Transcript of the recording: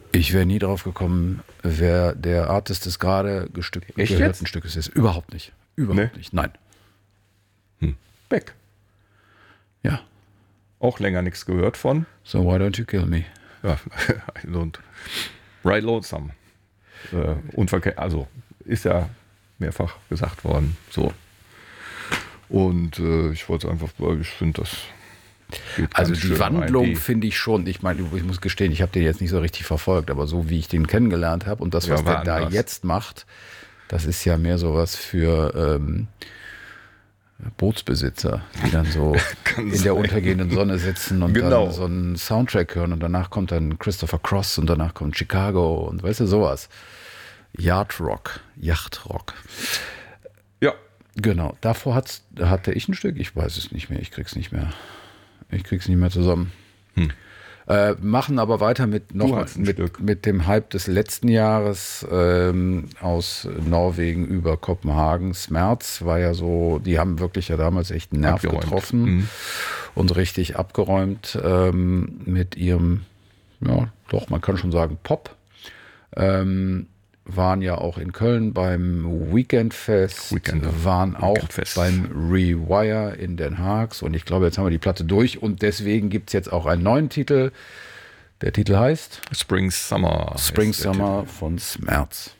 Ich wäre nie drauf gekommen, wer der Artist des gerade gehörten Stückes ist. Überhaupt nicht. Überhaupt nicht. Nein. Beck. Ja. Auch länger nichts gehört von. So why don't you kill me? Ja, und Right Lonesome. Also ist ja mehrfach gesagt worden. So. Und ich wollte einfach, ich finde das. Also die Wandlung finde ich schon, ich meine, ich muss gestehen, ich habe den jetzt nicht so richtig verfolgt, aber so wie ich den kennengelernt habe und das, was der da jetzt macht, das ist ja mehr sowas für Bootsbesitzer, die dann so in der untergehenden Sonne sitzen und dann so einen Soundtrack hören und danach kommt dann Christopher Cross und danach kommt Chicago und weißt du, sowas. Yachtrock. Ja. Genau, davor hatte ich ein Stück, ich weiß es nicht mehr, ich krieg's nicht mehr zusammen. Machen aber weiter mit dem Hype des letzten Jahres aus Norwegen über Kopenhagen. Smerz war ja so, die haben wirklich ja damals echt einen Nerv getroffen und richtig abgeräumt mit ihrem, ja doch, man kann schon sagen Pop. Waren ja auch in Köln beim Weekendfest, waren auch beim Rewire in Den Haag und ich glaube, jetzt haben wir die Platte durch und deswegen gibt es jetzt auch einen neuen Titel. Der Titel heißt Spring Summer von Smerz.